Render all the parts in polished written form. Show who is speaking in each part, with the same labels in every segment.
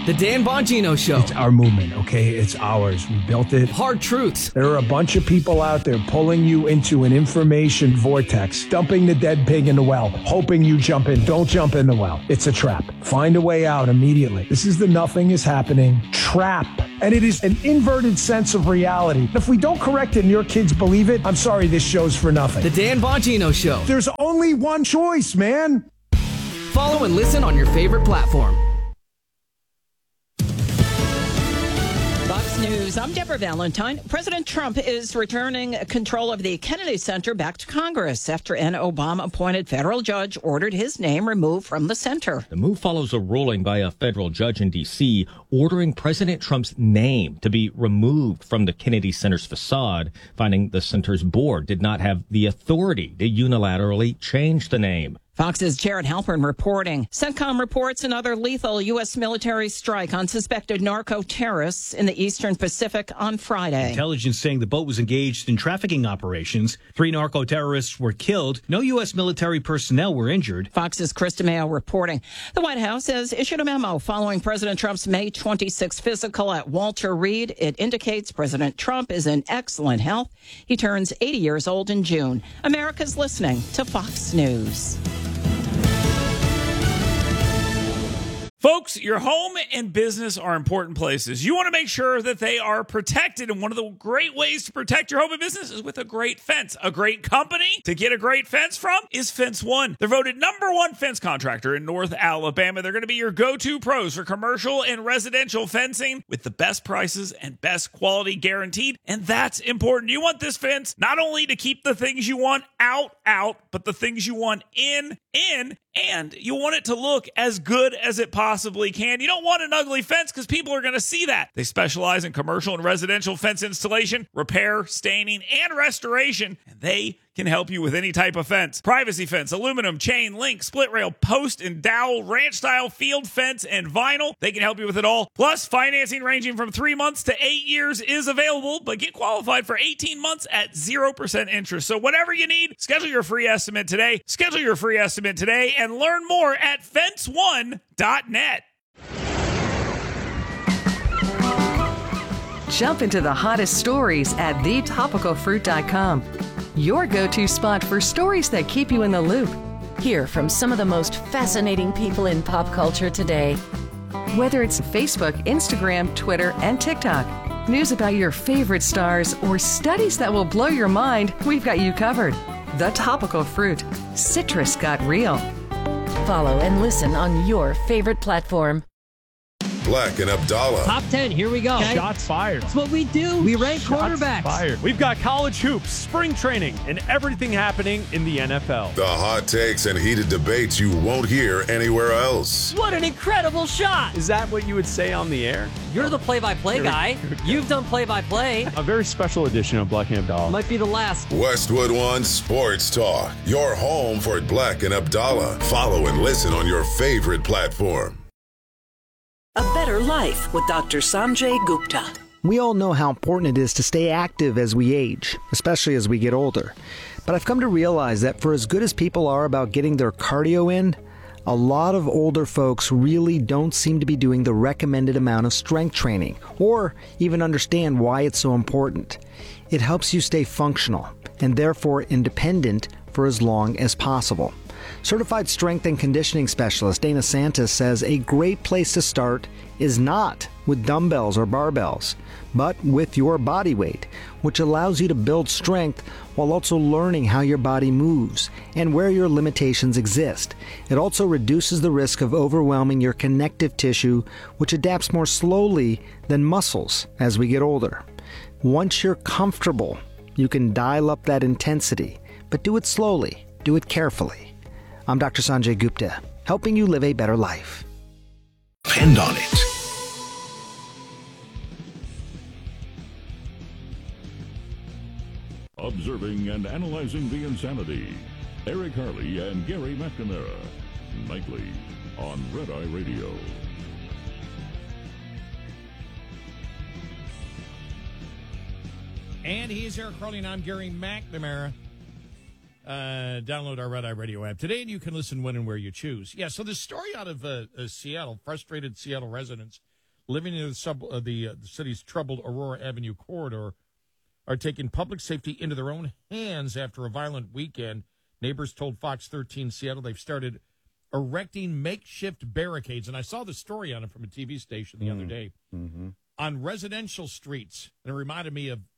Speaker 1: The Dan Bongino Show.
Speaker 2: It's our movement, okay? It's ours. We built it.
Speaker 1: Hard Truths.
Speaker 2: There are a bunch of people out there pulling you into an information vortex, dumping the dead pig in the well, hoping you jump in. Don't jump in the well. It's a trap. Find a way out immediately. This is the nothing is happening trap. And it is an inverted sense of reality. If we don't correct it and your kids believe it, I'm sorry, this show's for nothing.
Speaker 1: The Dan Bongino Show.
Speaker 2: There's only one choice, man.
Speaker 1: Follow and listen on your favorite platform.
Speaker 3: Fox News, I'm Deborah Valentine. President Trump is returning control of the Kennedy Center back to Congress after an Obama-appointed federal judge ordered his name removed from the center.
Speaker 4: The move follows a ruling by a federal judge in D.C. ordering President Trump's name to be removed from the Kennedy Center's facade, finding the center's board did not have the authority to unilaterally change the name.
Speaker 3: Fox's Jared Halpern reporting. CENTCOM reports another lethal U.S. military strike on suspected narco-terrorists in the Eastern Pacific on Friday.
Speaker 5: Intelligence saying the boat was engaged in trafficking operations. 3 narco-terrorists were killed. No U.S. military personnel were injured.
Speaker 3: Fox's Chris DeMeo reporting. The White House has issued a memo following President Trump's May 26 physical at Walter Reed. It indicates President Trump is in excellent health. He turns 80 years old in June. America's listening to Fox News.
Speaker 6: Folks, your home and business are important places. You want to make sure that they are protected, and one of the great ways to protect your home and business is with a great fence. A great company to get a great fence from is Fence One. They're voted #1 fence contractor in North Alabama. They're going to be your go-to pros for commercial and residential fencing with the best prices and best quality guaranteed, and that's important. You want this fence not only to keep the things you want out, but the things you want in, and you want it to look as good as it possibly can. You don't want an ugly fence because people are going to see that. They specialize in commercial and residential fence installation, repair, staining, and restoration, and they can help you with any type of fence. Privacy fence, aluminum, chain, link, split rail, post and dowel, ranch style, field fence, and vinyl. They can help you with it all. Plus, financing ranging from 3 months to 8 years is available, but get qualified for 18 months at 0% interest. So whatever you need, schedule your free estimate today. Schedule your free estimate today and learn more at fence1.net.
Speaker 7: Jump into the hottest stories at thetopicalfruit.com. Your go-to spot for stories that keep you in the loop.
Speaker 8: Hear from some of the most fascinating people in pop culture today.
Speaker 7: Whether it's Facebook, Instagram, Twitter, and TikTok, news about your favorite stars, or studies that will blow your mind, we've got you covered. The Topical Fruit. Citrus got real.
Speaker 8: Follow and listen on your favorite platform.
Speaker 9: Black and Abdallah.
Speaker 10: Top 10, here we go.
Speaker 11: Okay. Shots fired.
Speaker 10: That's what we do. We rank quarterbacks.
Speaker 11: Fired. We've got college hoops, spring training, and everything happening in the NFL.
Speaker 9: The hot takes and heated debates you won't hear anywhere else.
Speaker 10: What an incredible shot.
Speaker 11: Is that what you would say on the air?
Speaker 10: You're the play-by-play guy. You've done play-by-play.
Speaker 11: A very special edition of Black and Abdallah.
Speaker 10: Might be the last.
Speaker 9: Westwood One Sports Talk. Your home for Black and Abdallah. Follow and listen on your favorite platform.
Speaker 12: A Better Life with Dr. Sanjay Gupta.
Speaker 13: We all know how important it is to stay active as we age, especially as we get older. But I've come to realize that for as good as people are about getting their cardio in, a lot of older folks really don't seem to be doing the recommended amount of strength training, or even understand why it's so important. It helps you stay functional, and therefore independent for as long as possible. Certified strength and conditioning specialist Dana Santis says a great place to start is not with dumbbells or barbells, but with your body weight, which allows you to build strength while also learning how your body moves and where your limitations exist. It also reduces the risk of overwhelming your connective tissue, which adapts more slowly than muscles as we get older. Once you're comfortable, you can dial up that intensity, but do it slowly, do it carefully. I'm Dr. Sanjay Gupta, helping you live a better life.
Speaker 9: Depend on it.
Speaker 14: Observing and analyzing the insanity. Eric Harley and Gary McNamara. Nightly on Red Eye Radio.
Speaker 15: And he's Eric Harley, and I'm Gary McNamara. Download our Red Eye Radio app today, and you can listen when and where you choose. Yeah, so this story out of Seattle, frustrated Seattle residents living in the city's troubled Aurora Avenue corridor are taking public safety into their own hands after a violent weekend. Neighbors told Fox 13 Seattle they've started erecting makeshift barricades, and I saw the story on it from a TV station the other day, on residential streets, and it reminded me of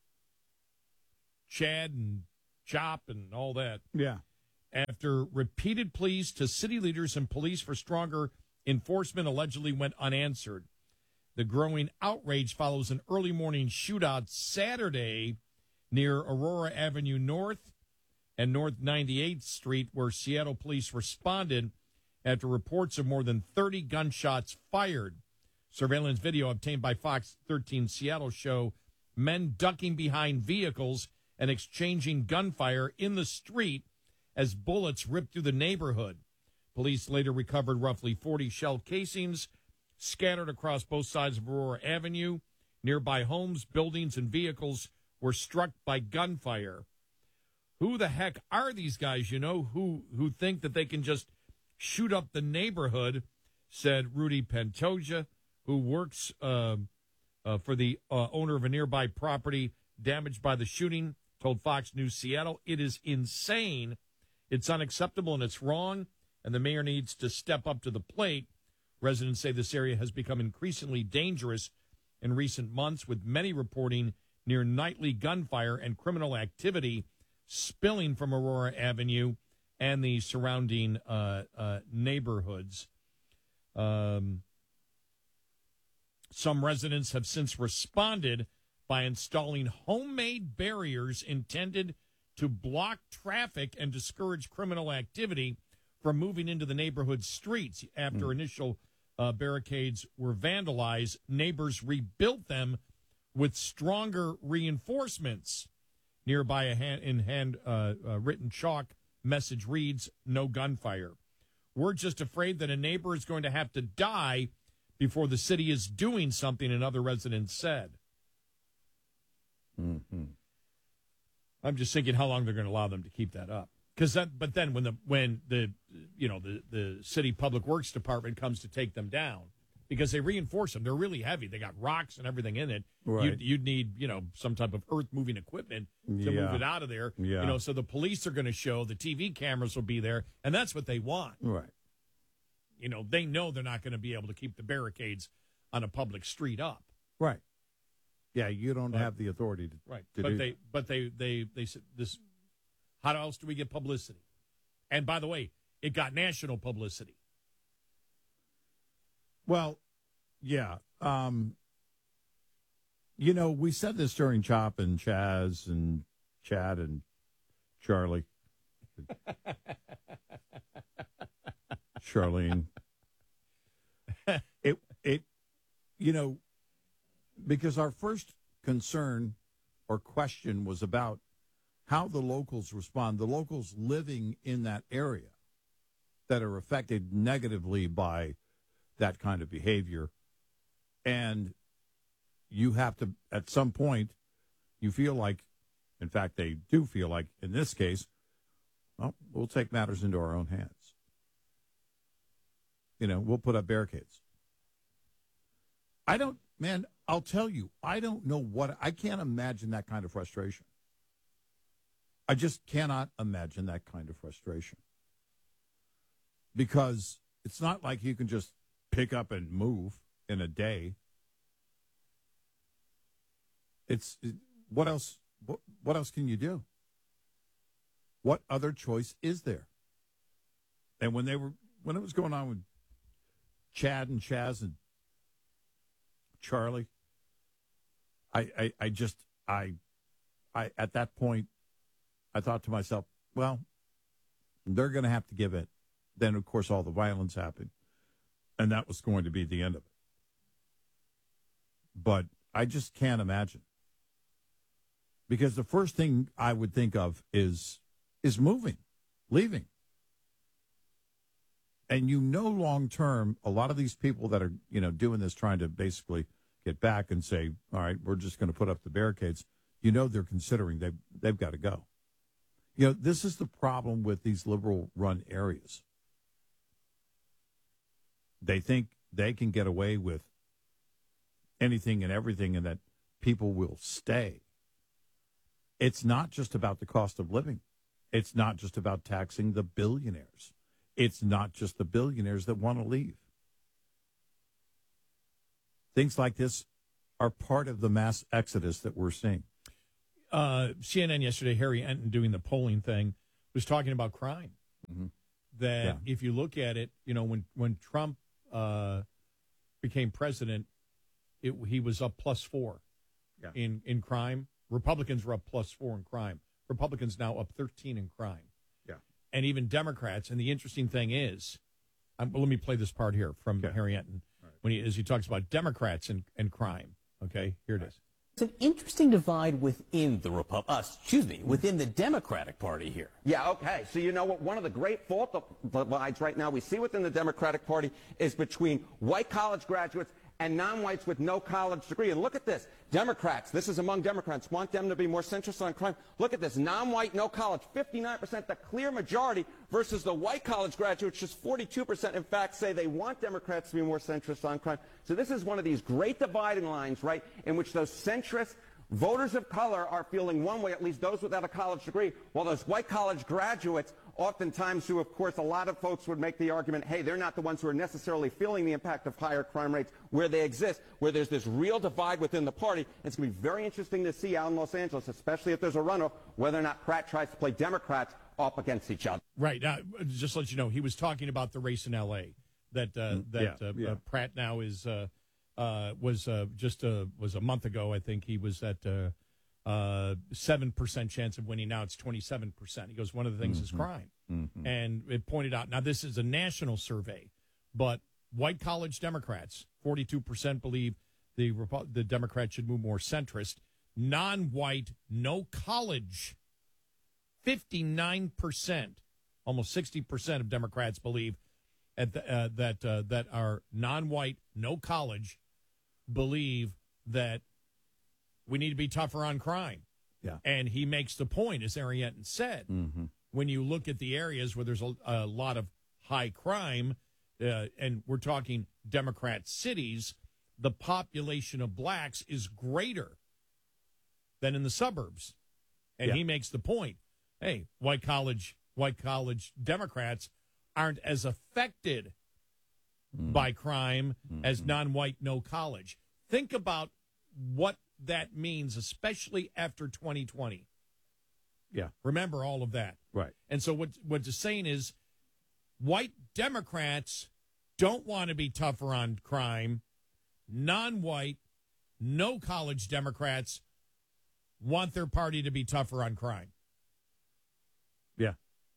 Speaker 15: Chad and Chop and all that.
Speaker 16: Yeah.
Speaker 15: After repeated pleas to city leaders and police for stronger enforcement allegedly went unanswered. The growing outrage follows an early morning shootout Saturday near Aurora Avenue North and North 98th Street, where Seattle police responded after reports of more than 30 gunshots fired. Surveillance video obtained by Fox 13 Seattle show men ducking behind vehicles and exchanging gunfire in the street as bullets ripped through the neighborhood. Police later recovered roughly 40 shell casings scattered across both sides of Aurora Avenue. Nearby homes, buildings, and vehicles were struck by gunfire. Who the heck are these guys, who think that they can just shoot up the neighborhood, said Rudy Pantoja, who works for the owner of a nearby property damaged by the shooting, told Fox News Seattle. It is insane, it's unacceptable, and it's wrong, and the mayor needs to step up to the plate. Residents say this area has become increasingly dangerous in recent months, with many reporting near nightly gunfire and criminal activity spilling from Aurora Avenue and the surrounding neighborhoods. Some residents have since responded by installing homemade barriers intended to block traffic and discourage criminal activity from moving into the neighborhood streets. After initial barricades were vandalized, neighbors rebuilt them with stronger reinforcements. Nearby, a written chalk message reads, "No gunfire." We're just afraid that a neighbor is going to have to die before the city is doing something, another resident said. I'm just thinking how long they're going to allow them to keep that up. But then when the city public works department comes to take them down, because they reinforce them, they're really heavy. They got rocks and everything in it.
Speaker 16: Right.
Speaker 15: You'd need some type of earth moving equipment to move it out of there.
Speaker 16: Yeah.
Speaker 15: So the police are going to show, the TV cameras will be there, and that's what they want.
Speaker 16: Right.
Speaker 15: They know they're not going to be able to keep the barricades on a public street up.
Speaker 16: Right. Yeah, you don't have the authority to do that.
Speaker 15: But they said this. How else do we get publicity? And by the way, it got national publicity.
Speaker 16: Well, yeah. We said this during Chop and Chaz and Chad and Charlie. Charlene. Because our first concern or question was about how the locals respond, the locals living in that area that are affected negatively by that kind of behavior. And you have to, at some point, you feel like, in fact, they do feel like, in this case, well, we'll take matters into our own hands. We'll put up barricades. I'll tell you, I don't know I can't imagine that kind of frustration. I just cannot imagine that kind of frustration. Because it's not like you can just pick up and move in a day. What else can you do? What other choice is there? And when it was going on with Chad and Chaz and Charlie, I at that point, I thought to myself, well, they're going to have to give it. Then, of course, all the violence happened, and that was going to be the end of it. But I just can't imagine. Because the first thing I would think of is moving, leaving. And long term, a lot of these people that are, doing this, trying to basically get back and say, all right, we're just going to put up the barricades, they're considering they've got to go. This is the problem with these liberal-run areas. They think they can get away with anything and everything and that people will stay. It's not just about the cost of living. It's not just about taxing the billionaires. It's not just the billionaires that want to leave. Things like this are part of the mass exodus that we're seeing.
Speaker 15: CNN yesterday, Harry Enton doing the polling thing, was talking about crime.
Speaker 16: Mm-hmm.
Speaker 15: That if you look at it, when Trump became president, he was up +4 in crime. Republicans were up +4 in crime. Republicans now up 13 in crime.
Speaker 16: Yeah.
Speaker 15: And even Democrats. And the interesting thing is, let me play this part here from Harry Enton as he talks about Democrats and crime. Okay, here it is.
Speaker 17: It's an interesting divide within the within the Democratic Party here.
Speaker 18: Yeah, okay. So you know what? One of the great fault divides right now we see within the Democratic Party is between white college graduates and non-whites with no college degree. And look at this. Democrats, this is among Democrats, want them to be more centrist on crime. Look at this. Non-white, no college, 59%, the clear majority, versus the white college graduates, just 42%, in fact, say they want Democrats to be more centrist on crime. So this is one of these great dividing lines, right, in which those centrist voters of color are feeling one way, at least those without a college degree, while those white college graduates, oftentimes who, of course, a lot of folks would make the argument, hey, they're not the ones who are necessarily feeling the impact of higher crime rates where they exist, where there's this real divide within the party. It's going to be very interesting to see out in Los Angeles, especially if there's a runoff, whether or not Pratt tries to play Democrats up against each other.
Speaker 15: Right. Just to let you know, he was talking about the race in L.A. that Pratt now is was a month ago. I think he was at 7% chance of winning. Now it's 27%. He goes, one of the things is crime.
Speaker 16: Mm-hmm.
Speaker 15: And it pointed out, now this is a national survey, but white college Democrats, 42% believe the Democrats should move more centrist. Non-white, no college, 59%, almost 60% of Democrats believe that are non-white, no college, believe that we need to be tougher on crime.
Speaker 16: Yeah.
Speaker 15: And he makes the point, as Harry Enton said, when you look at the areas where there's a lot of high crime, and we're talking Democrat cities, the population of blacks is greater than in the suburbs. And he makes the point, hey, white college Democrats aren't as affected by crime as non-white, no college. Think about what that means, especially after 2020.
Speaker 16: Yeah.
Speaker 15: Remember all of that.
Speaker 16: Right.
Speaker 15: And so what they're saying is white Democrats don't want to be tougher on crime. Non-white, no college Democrats want their party to be tougher on crime.
Speaker 16: Yeah.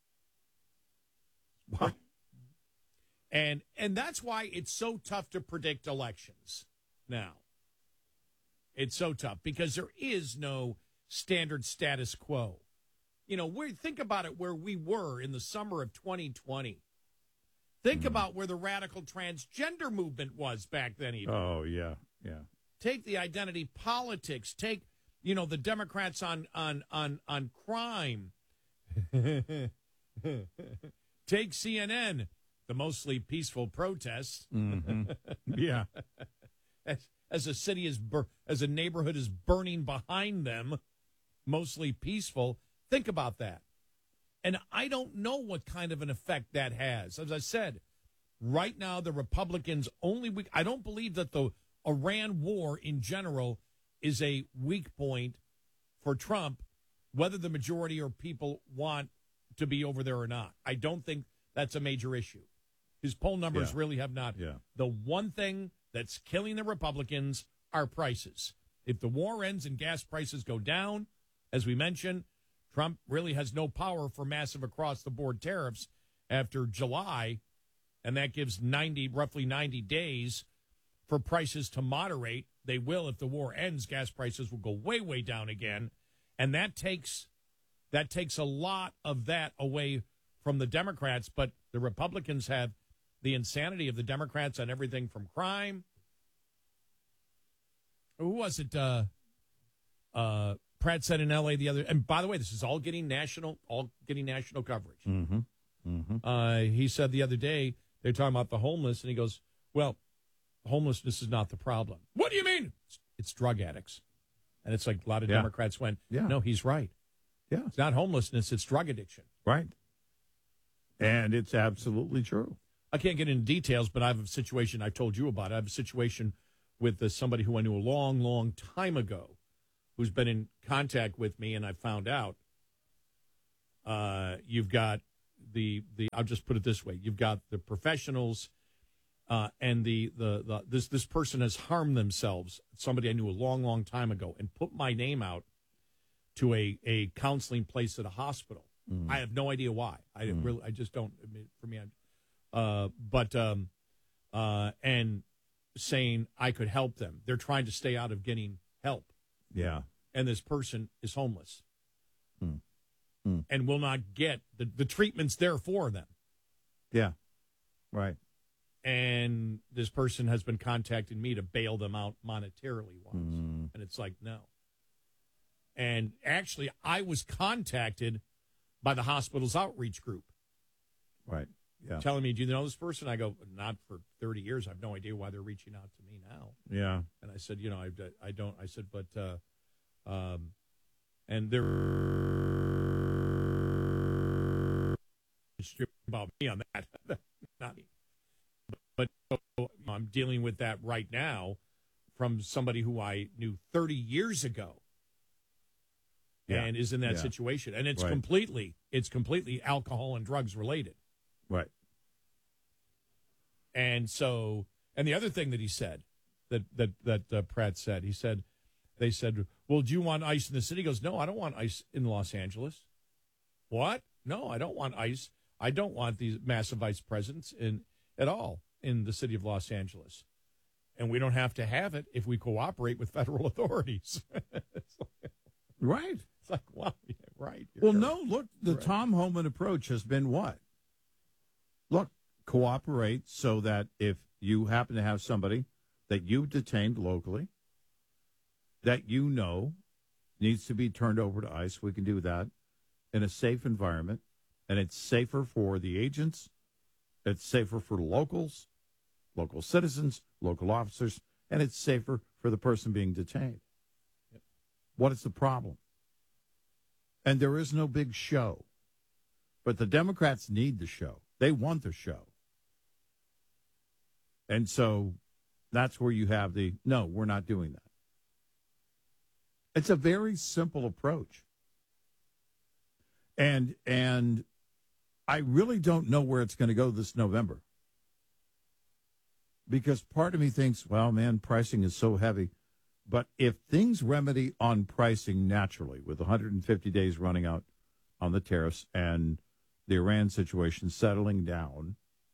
Speaker 15: Wow. And that's why it's so tough to predict elections now. It's so tough because there is no standard status quo. Think about it where we were in the summer of 2020. Think about where the radical transgender movement was back then even.
Speaker 16: Oh, yeah, yeah.
Speaker 15: Take the identity politics. Take, the Democrats on crime. Take CNN, the mostly peaceful protests.
Speaker 16: Yeah.
Speaker 15: As a city as a neighborhood is burning behind them, mostly peaceful. Think about that. And I don't know what kind of an effect that has. As I said, right now the Republicans I don't believe that the Iran war in general is a weak point for Trump, whether the majority or people want to be over there or not. I don't think that's a major issue. His poll numbers really have not.
Speaker 16: Yeah.
Speaker 15: The one thing that's killing the Republicans are prices. If the war ends and gas prices go down, as we mentioned, Trump really has no power for massive across-the-board tariffs after July, and that gives roughly 90 days for prices to moderate. They will. If the war ends, gas prices will go way, way down again, and that takes a lot of that away from the Democrats, but the Republicans have the insanity of the Democrats on everything from crime. Who was it? Pratt said in L.A. the other, and by the way, this is all getting national coverage.
Speaker 16: Mm-hmm. Mm-hmm.
Speaker 15: He said the other day, they're talking about the homeless, and he goes, well, homelessness is not the problem. What do you mean? It's drug addicts. And it's like a lot of Democrats went, no, he's right.
Speaker 16: Yeah.
Speaker 15: It's not homelessness, it's drug addiction.
Speaker 16: Right. And it's absolutely true.
Speaker 15: I can't get into details, but I have a situation I told you about. I have a situation with somebody who I knew a long, long time ago who's been in contact with me, and I found out you've got the I'll just put it this way. You've got the professionals and this person has harmed themselves, somebody I knew a long, long time ago, and put my name out to a counseling place at a hospital. I have no idea why. I just don't. I mean, for me, and saying I could help them. They're trying to stay out of getting help.
Speaker 16: Yeah.
Speaker 15: And this person is homeless and will not get the treatments there for them.
Speaker 16: Yeah. Right.
Speaker 15: And this person has been contacting me to bail them out monetarily once. And it's like, no. And actually, I was contacted by the hospital's outreach group.
Speaker 16: Right. Yeah.
Speaker 15: Telling me, do you know this person? I go, not for 30 years. I have no idea why they're reaching out to me now.
Speaker 16: Yeah.
Speaker 15: And I said, I don't. I said, but, and they're about me on that. Not me. But I'm dealing with that right now from somebody who I knew 30 years ago.
Speaker 16: Yeah.
Speaker 15: And is in that situation. And it's completely alcohol and drugs related.
Speaker 16: Right.
Speaker 15: And so, and the other thing that he said, that Pratt said, they said, well, do you want ICE in the city? He goes, no, I don't want ICE in Los Angeles. What? No, I don't want ICE. I don't want these massive ICE presence at all in the city of Los Angeles. And we don't have to have it if we cooperate with federal authorities.
Speaker 16: Right.
Speaker 15: It's like, wow, yeah, right.
Speaker 16: Well, no, look, the Tom Homan approach has been what? Look, cooperate so that if you happen to have somebody that you've detained locally that you know needs to be turned over to ICE, we can do that in a safe environment, and it's safer for the agents, it's safer for locals, local citizens, local officers, and it's safer for the person being detained. Yep. What is the problem? And there is no big show, but the Democrats need the show. They want the show. And so that's where you have no, we're not doing that. It's a very simple approach. And I really don't know where it's going to go this November. Because part of me thinks, well, man, pricing is so heavy. But if things remedy on pricing naturally, with 150 days running out on the tariffs and the Iran situation settling down,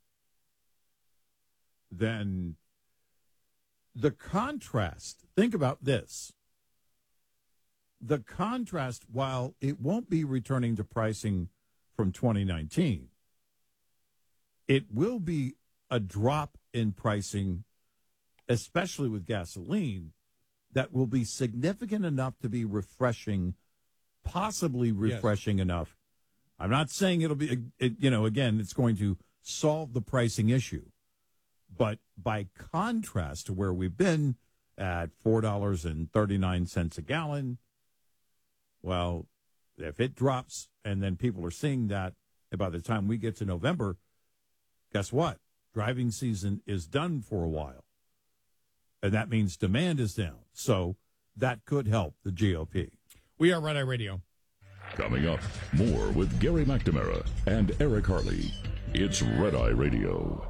Speaker 16: then the contrast, think about this. The contrast, while it won't be returning to pricing from 2019, it will be a drop in pricing, especially with gasoline, that will be significant enough to be refreshing, possibly refreshing enough. I'm not saying it'll be, again, it's going to solve the pricing issue. But by contrast to where we've been at $4.39 a gallon, well, if it drops and then people are seeing that, and by the time we get to November, guess what? Driving season is done for a while. And that means demand is down. So that could help the GOP.
Speaker 15: We are Red Eye Radio.
Speaker 14: Coming up, more with Gary McNamara and Eric Harley. It's Red Eye Radio.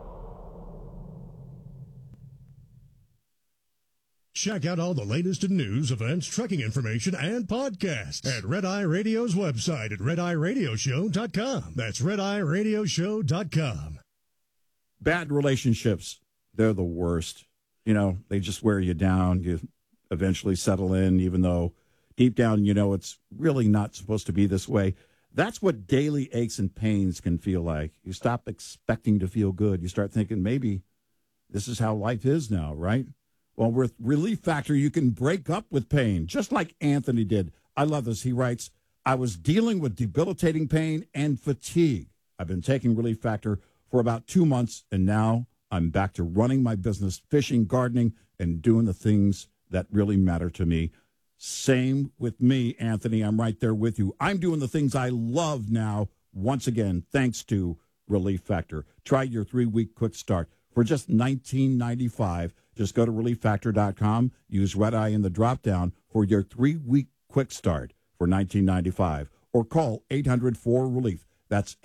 Speaker 19: Check out all the latest in news, events, trucking information, and podcasts at Red Eye Radio's website at RedEyeRadioshow.com. That's RedEyeRadioshow.com.
Speaker 16: Bad relationships, they're the worst. They just wear you down. You eventually settle in, even though deep down, it's really not supposed to be this way. That's what daily aches and pains can feel like. You stop expecting to feel good. You start thinking maybe this is how life is now, right? Well, with Relief Factor, you can break up with pain, just like Anthony did. I love this. He writes, I was dealing with debilitating pain and fatigue. I've been taking Relief Factor for about 2 months, and now I'm back to running my business, fishing, gardening, and doing the things that really matter to me. Same with me, Anthony. I'm right there with you. I'm doing the things I love now, once again, thanks to Relief Factor. Try your 3-week quick start for just $19.95. Just go to relieffactor.com, use Red Eye in the drop-down for your 3-week quick start for $19.95, or call 800-4-RELIEF. That's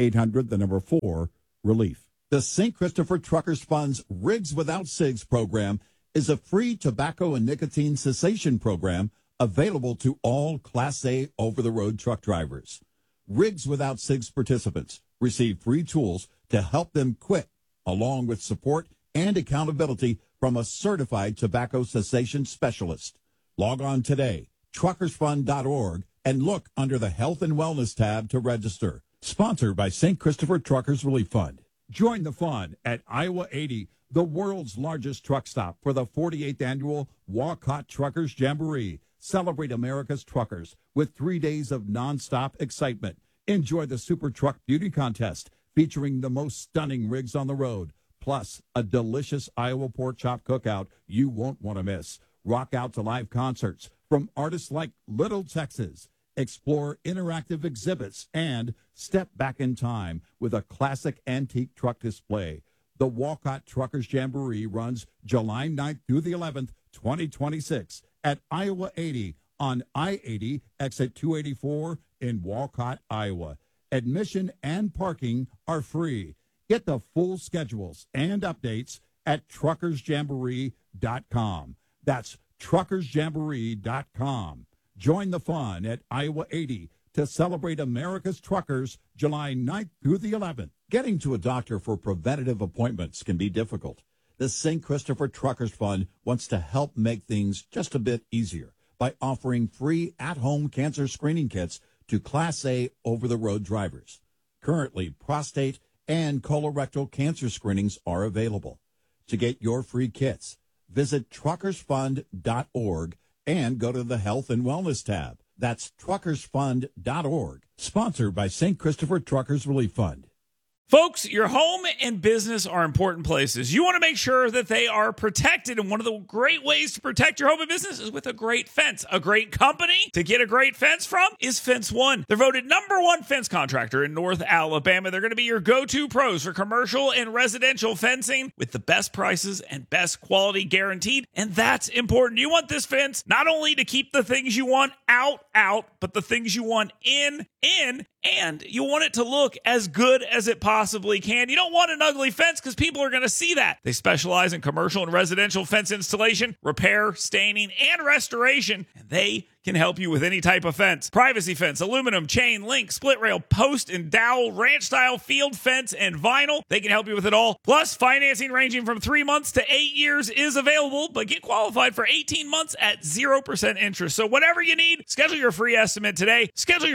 Speaker 16: 800-4-RELIEF. The St. Christopher Truckers Fund's Rigs Without Cigs program is a free tobacco and nicotine cessation program available to all Class A over-the-road truck drivers. Rigs Without Cigs participants receive free tools to help them quit, along with support and accountability from a certified tobacco cessation specialist. Log on today, truckersfund.org, and look under the Health and Wellness tab to register. Sponsored by St. Christopher Truckers Relief Fund. Join the fun at Iowa 80, the world's largest truck stop, for the 48th annual Walcott Truckers Jamboree. Celebrate America's truckers with 3 days of nonstop excitement. Enjoy the Super Truck Beauty Contest featuring the most stunning rigs on the road, plus a delicious Iowa pork chop cookout you won't want to miss. Rock out to live concerts from artists like Little Texas. Explore interactive exhibits and step back in time with a classic antique truck display. The Walcott Truckers Jamboree runs July 9th through the 11th, 2026 at Iowa 80 on I-80 exit 284 in Walcott, Iowa. Admission and parking are free. Get the full schedules and updates at truckersjamboree.com. That's truckersjamboree.com. Join the fun at Iowa 80 to celebrate America's truckers July 9th through the 11th. Getting to a doctor for preventative appointments can be difficult. The St. Christopher Truckers Fund wants to help make things just a bit easier by offering free at-home cancer screening kits to Class A over-the-road drivers. Currently, prostate and colorectal cancer screenings are available. To get your free kits, visit truckersfund.org and go to the Health and Wellness tab. That's truckersfund.org. Sponsored by St. Christopher Truckers Relief Fund.
Speaker 6: Folks, your home and business are important places. You want to make sure that they are protected, and one of the great ways to protect your home and business is with a great fence. A great company to get a great fence from is Fence One. They're voted #1 fence contractor in North Alabama. They're going to be your go-to pros for commercial and residential fencing with the best prices and best quality guaranteed, and that's important. You want this fence not only to keep the things you want out, but the things you want in, and you want it to look as good as it possibly can. You don't want an ugly fence because people are going to see that. They specialize in commercial and residential fence installation, repair, staining, and restoration, and they can help you with any type of fence. Privacy fence, aluminum, chain, link, split rail, post and dowel, ranch style, field fence, and vinyl. They can help you with it all. Plus, financing ranging from 3 months to 8 years is available, but get qualified for 18 months at 0% interest. So whatever you need, schedule your free estimate today.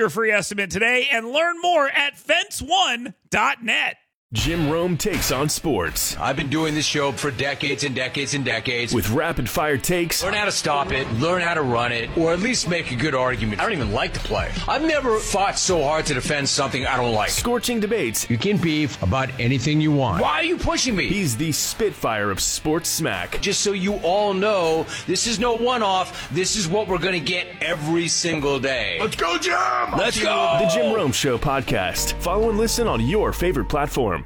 Speaker 6: And learn more at fence1.net.
Speaker 20: Jim Rome takes on sports.
Speaker 21: I've been doing this show for decades and decades and decades.
Speaker 20: With rapid-fire takes.
Speaker 21: Learn how to stop it, learn how to run it, or at least make a good argument. I don't even like to play. I've never fought so hard to defend something I don't like.
Speaker 20: Scorching debates.
Speaker 21: You can beef about anything you want. Why are you pushing me?
Speaker 20: He's the Spitfire of sports smack.
Speaker 21: Just so you all know, this is no one-off. This is what we're going to get every single day.
Speaker 20: Let's go, Jim!
Speaker 21: Let's go!
Speaker 20: The Jim Rome Show podcast. Follow and listen on your favorite platform.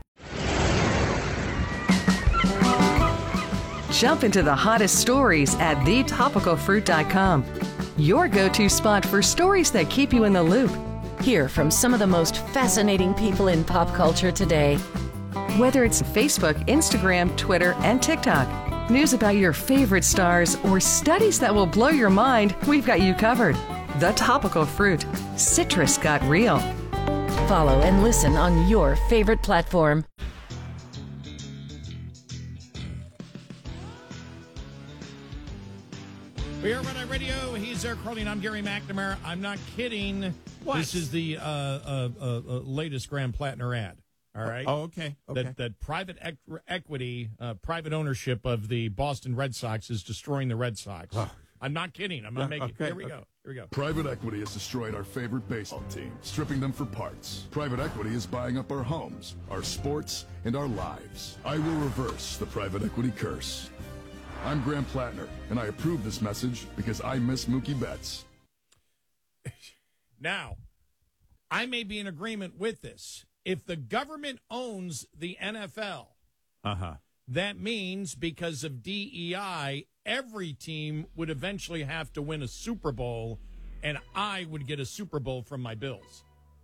Speaker 7: Jump into the hottest stories at thetopicalfruit.com. Your go-to spot for stories that keep you in the loop.
Speaker 8: Hear from some of the most fascinating people in pop culture today.
Speaker 7: Whether it's Facebook, Instagram, Twitter, and TikTok, news about your favorite stars, or studies that will blow your mind, we've got you covered. The Topical Fruit. Citrus got real.
Speaker 8: Follow and listen on your favorite platform.
Speaker 15: We are Red Eye Radio. He's Eric Carly, and I'm Gary McNamara. I'm not kidding.
Speaker 16: What?
Speaker 15: This is the latest Graham Plattner ad. All right.
Speaker 16: Oh, okay.
Speaker 15: That private equity, private ownership of the Boston Red Sox is destroying the Red Sox.
Speaker 16: Oh.
Speaker 15: I'm not kidding. I'm not making.
Speaker 16: Okay,
Speaker 15: Here we go. Here we go.
Speaker 2: Private equity has destroyed our favorite baseball team, stripping them for parts. Private equity is buying up our homes, our sports, and our lives. I will reverse the private equity curse. I'm Graham Plattner, and I approve this message because I miss Mookie Betts.
Speaker 15: Now, I may be in agreement with this. If the government owns the NFL, that means because of DEI, every team would eventually have to win a Super Bowl, and I would get a Super Bowl from my Bills.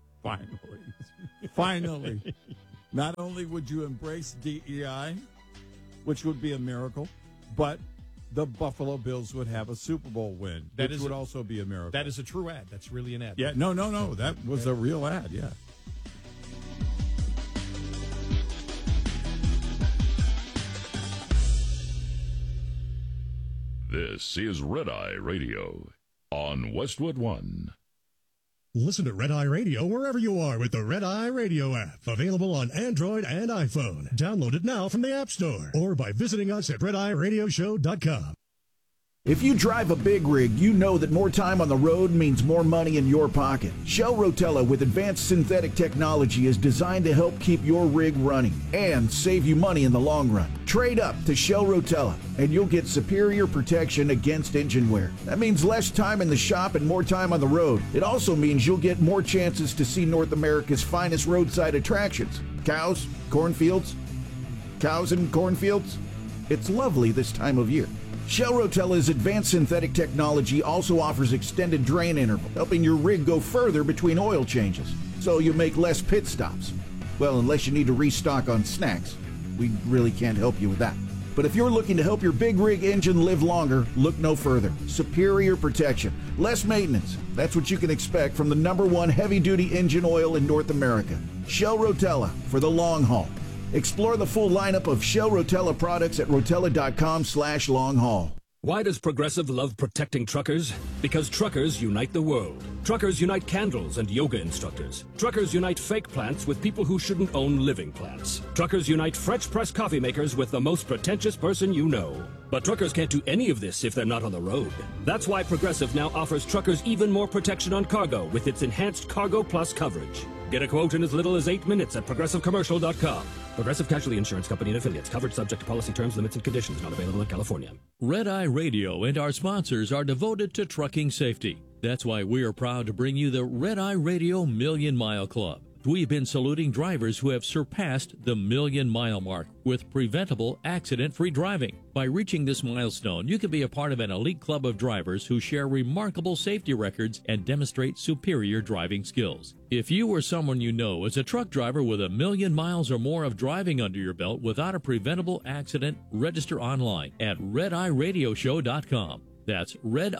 Speaker 16: Finally. Not only would you embrace DEI, which would be a miracle, but the Buffalo Bills would have a Super Bowl win, which would also be a miracle.
Speaker 15: That is a true ad. That's really an ad.
Speaker 16: Yeah, no. That was a real ad, yeah.
Speaker 14: This is Red Eye Radio on Westwood One.
Speaker 19: Listen to Red Eye Radio wherever you are with the Red Eye Radio app. Available on Android and iPhone. Download it now from the App Store or by visiting us at RedEyeRadioshow.com.
Speaker 22: If you drive a big rig, you know that more time on the road means more money in your pocket. Shell Rotella with advanced synthetic technology is designed to help keep your rig running and save you money in the long run. Trade up to Shell Rotella and you'll get superior protection against engine wear. That means less time in the shop and more time on the road. It also means you'll get more chances to see North America's finest roadside attractions. Cows, cornfields, cows and cornfields. It's lovely this time of year. Shell Rotella's advanced synthetic technology also offers extended drain interval, helping your rig go further between oil changes, so you make less pit stops. Well, unless you need to restock on snacks. We really can't help you with that. But if you're looking to help your big rig engine live longer, look no further. Superior protection, less maintenance. That's what you can expect from the #1 heavy-duty engine oil in North America. Shell Rotella for the long haul. Explore the full lineup of Shell Rotella products at rotella.com/long haul.
Speaker 23: Why does Progressive love protecting truckers? Because truckers unite the world. Truckers unite candles and yoga instructors. Truckers unite fake plants with people who shouldn't own living plants. Truckers unite French press coffee makers with the most pretentious person you know. But truckers can't do any of this if they're not on the road. That's why Progressive now offers truckers even more protection on cargo with its enhanced Cargo Plus coverage. Get a quote in as little as 8 minutes at ProgressiveCommercial.com. Progressive Casualty Insurance Company and Affiliates. Covered subject to policy terms, limits, and conditions. Not available in California.
Speaker 24: Red Eye Radio and our sponsors are devoted to trucking safety. That's why we are proud to bring you the Red Eye Radio Million Mile Club. We've been saluting drivers who have surpassed the 1,000,000-mile mark with preventable, accident-free driving. By reaching this milestone, you can be a part of an elite club of drivers who share remarkable safety records and demonstrate superior driving skills. If you or someone you know is a truck driver with 1,000,000 miles or more of driving under your belt without a preventable accident, register online at RedEyeRadioshow.com. That's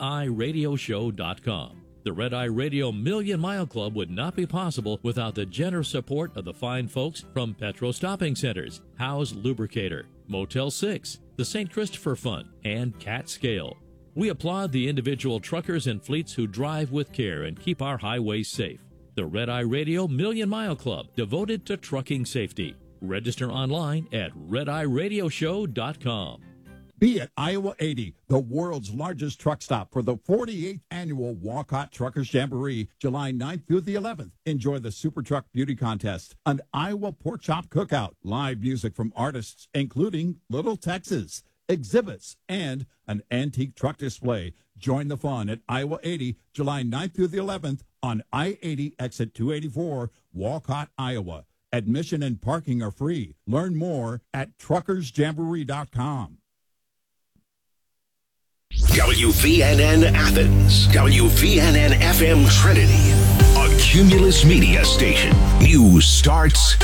Speaker 24: RedEyeRadioshow.com. The Red Eye Radio Million Mile Club would not be possible without the generous support of the fine folks from Petro Stopping Centers, Howe's Lubricator, Motel 6, the St. Christopher Fund, and Cat Scale. We applaud the individual truckers and fleets who drive with care and keep our highways safe. The Red Eye Radio Million Mile Club, devoted to trucking safety. Register online at RedEyeRadioshow.com.
Speaker 16: Be at Iowa 80, the world's largest truck stop for the 48th annual Walcott Truckers Jamboree, July 9th through the 11th. Enjoy the Super Truck Beauty Contest, an Iowa Pork Chop Cookout, live music from artists including Little Texas, exhibits, and an antique truck display. Join the fun at Iowa 80, July 9th through the 11th on I-80 exit 284, Walcott, Iowa. Admission and parking are free. Learn more at truckersjamboree.com.
Speaker 25: WVNN Athens, WVNN FM Trinity, a Cumulus Media station. News starts.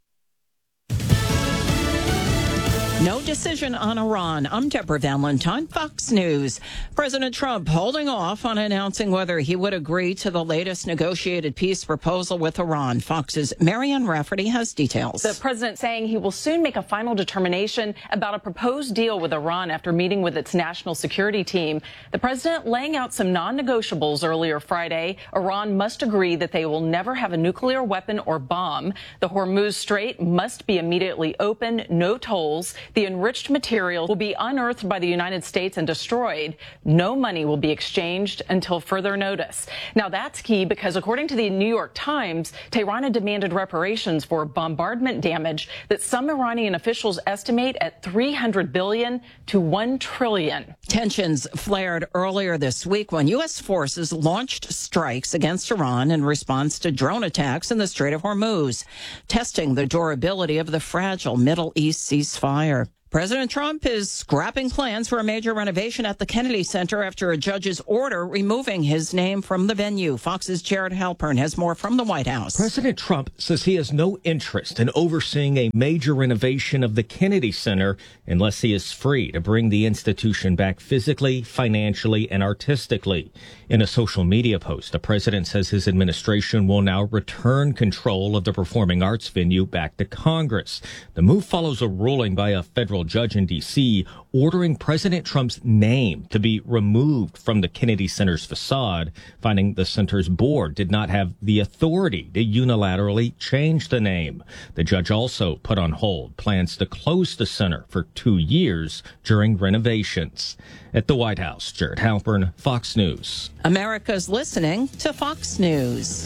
Speaker 3: No decision on Iran. I'm Deborah Valentine, Fox News. President Trump holding off on announcing whether he would agree to the latest negotiated peace proposal with Iran. Fox's Marianne Rafferty has details.
Speaker 26: The president saying he will soon make a final determination about a proposed deal with Iran after meeting with its national security team. The president laying out some non-negotiables earlier Friday. Iran must agree that they will never have a nuclear weapon or bomb. The Hormuz Strait must be immediately open, no tolls. The enriched materials will be unearthed by the United States and destroyed. No money will be exchanged until further notice. Now, that's key because, according to the New York Times, Tehran had demanded reparations for bombardment damage that some Iranian officials estimate at $300 billion to $1 trillion.
Speaker 3: Tensions flared earlier this week when U.S. forces launched strikes against Iran in response to drone attacks in the Strait of Hormuz, testing the durability of the fragile Middle East ceasefire. President Trump is scrapping plans for a major renovation at the Kennedy Center after a judge's order removing his name from the venue. Fox's Jared Halpern has more from the White House.
Speaker 1: President Trump says he has no interest in overseeing a major renovation of the Kennedy Center unless he is free to bring the institution back physically, financially, and artistically. In a social media post, the president says his administration will now return control of the performing arts venue back to Congress. The move follows a ruling by a federal judge in D.C. ordering President Trump's name to be removed from the Kennedy Center's facade, finding the center's board did not have the authority to unilaterally change the name. The judge also put on hold plans to close the center for 2 years during renovations. At the White House, Jared Halpern, Fox News.
Speaker 3: America's listening to Fox News.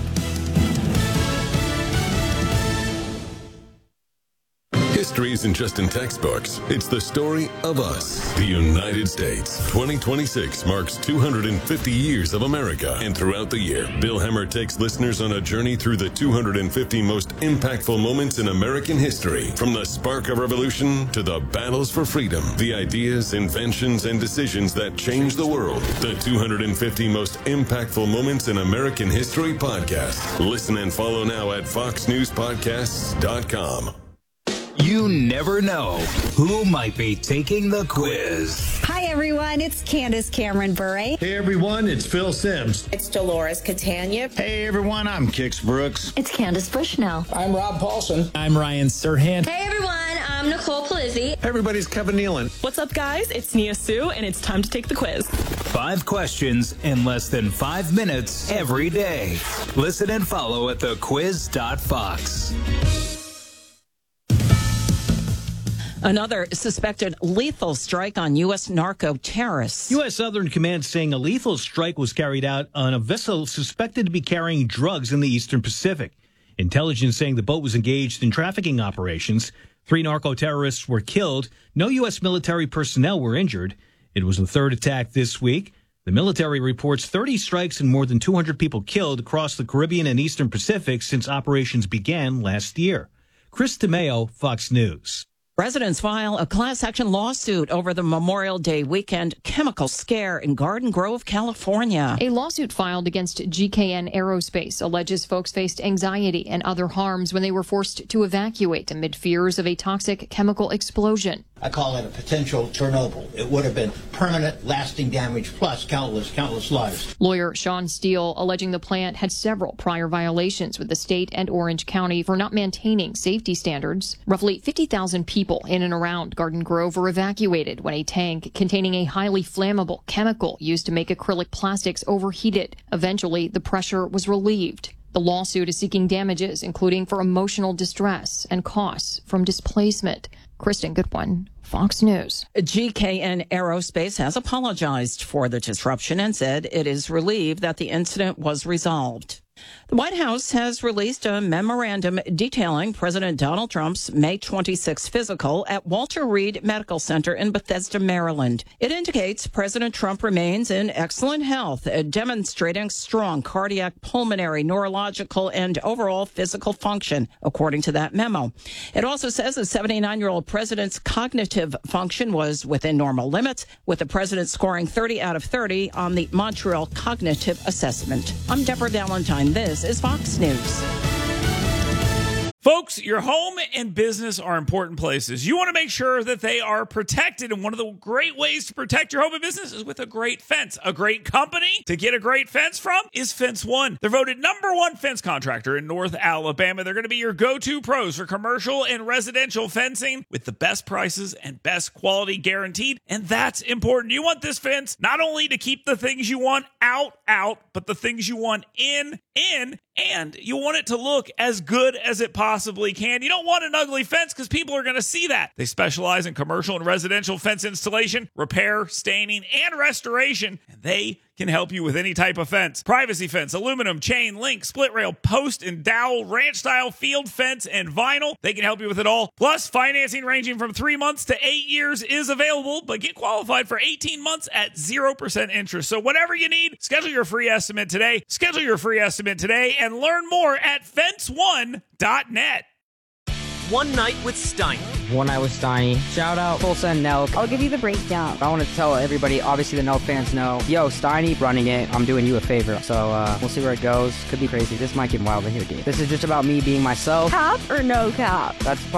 Speaker 9: History isn't just in textbooks. It's the story of us, the United States. 2026 marks 250 years of America. And throughout the year, Bill Hemmer takes listeners on a journey through the 250 most impactful moments in American history. From the spark of revolution to the battles for freedom, the ideas, inventions, and decisions that changed the world. The 250 most impactful moments in American history podcast. Listen and follow now at foxnewspodcasts.com.
Speaker 4: You never know who might be taking the quiz.
Speaker 5: Hi, everyone. It's Candace Cameron Bure.
Speaker 10: Hey, everyone. It's Phil Sims.
Speaker 5: It's Dolores Catania.
Speaker 10: Hey, everyone. I'm Kix Brooks.
Speaker 5: It's Candace Bushnell.
Speaker 10: I'm Rob Paulson.
Speaker 11: I'm Ryan Serhant.
Speaker 12: Hey, everyone. I'm Nicole Palizzi.
Speaker 10: Everybody's Kevin Nealon.
Speaker 12: What's up, guys? It's Nia Sue, and it's time to take the quiz.
Speaker 4: 5 questions in less than 5 minutes every day. Listen and follow at thequiz.fox.
Speaker 3: Another suspected lethal strike on U.S. narco-terrorists.
Speaker 11: U.S. Southern Command saying a lethal strike was carried out on a vessel suspected to be carrying drugs in the Eastern Pacific. Intelligence saying the boat was engaged in trafficking operations. 3 narco-terrorists were killed. No U.S. military personnel were injured. It was the 3rd attack this week. The military reports 30 strikes and more than 200 people killed across the Caribbean and Eastern Pacific since operations began last year. Chris DeMeo, Fox News.
Speaker 3: Residents file a class action lawsuit over the Memorial Day weekend chemical scare in Garden Grove, California.
Speaker 27: A lawsuit filed against GKN Aerospace alleges folks faced anxiety and other harms when they were forced to evacuate amid fears of a toxic chemical explosion.
Speaker 28: I call it a potential Chernobyl. It would have been permanent, lasting damage, plus countless lives.
Speaker 27: Lawyer Sean Steele alleging the plant had several prior violations with the state and Orange County for not maintaining safety standards. Roughly 50,000 people in and around Garden Grove were evacuated when a tank containing a highly flammable chemical used to make acrylic plastics overheated. Eventually, the pressure was relieved. The lawsuit is seeking damages, including for emotional distress and costs from displacement. Kristen Goodwin, Fox News.
Speaker 3: GKN Aerospace has apologized for the disruption and said it is relieved that the incident was resolved. The White House has released a memorandum detailing President Donald Trump's May 26 physical at Walter Reed Medical Center in Bethesda, Maryland. It indicates President Trump remains in excellent health, demonstrating strong cardiac, pulmonary, neurological, and overall physical function, according to that memo. It also says the 79-year-old president's cognitive function was within normal limits, with the president scoring 30 out of 30 on the Montreal Cognitive Assessment. I'm Deborah Valentine. This is Fox News.
Speaker 6: Folks, your home and business are important places. You want to make sure that they are protected, and one of the great ways to protect your home and business is with a great fence. A great company to get a great fence from is Fence One. They're voted #1 fence contractor in North Alabama. They're going to be your go-to pros for commercial and residential fencing with the best prices and best quality guaranteed, and that's important. You want this fence not only to keep the things you want out, but the things you want in, and you want it to look as good as it possibly possibly can. You don't want an ugly fence because people are going to see that. They specialize in commercial and residential fence installation, repair, staining, and restoration, and they can help you with any type of fence. Privacy fence, aluminum, chain, link, split rail, post and dowel, ranch style, field fence, and vinyl. They can help you with it all. Plus, financing ranging from 3 months to 8 years is available, but get qualified for 18 months at 0% interest. So whatever you need, schedule your free estimate today. Schedule your free estimate today and learn more at fence1.net.
Speaker 2: One Night with Steiny.
Speaker 7: One Night with Steiny. Shout out Tulsa and Nelk.
Speaker 8: I'll give you the breakdown.
Speaker 7: I want to tell everybody, obviously the Nelk fans know, yo, Steiny running it, I'm doing you a favor. So we'll see where it goes. Could be crazy. This might get wild in here, dude. This is just about me being myself.
Speaker 8: Cap or no cap?
Speaker 7: That's